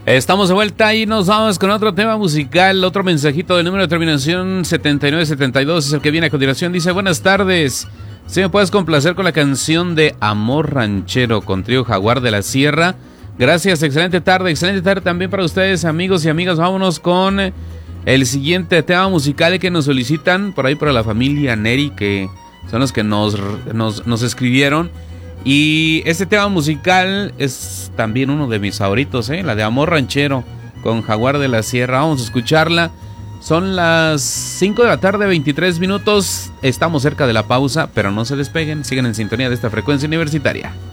Estamos de vuelta y nos vamos con otro tema musical, otro mensajito del número de terminación 7972 es el que viene a continuación. Dice: buenas tardes, si me puedes complacer con la canción de Amor Ranchero con Trío Jaguar de la Sierra. Gracias, excelente tarde también para ustedes, amigos y amigas. Vámonos con el siguiente tema musical que nos solicitan por ahí para la familia Neri, que son los que nos escribieron. Y este tema musical es también uno de mis favoritos, la de Amor Ranchero con Jaguar de la Sierra. Vamos a escucharla. Son las 5 de la tarde, 23 minutos. Estamos cerca de la pausa, pero no se despeguen. Sigan en sintonía de esta frecuencia universitaria.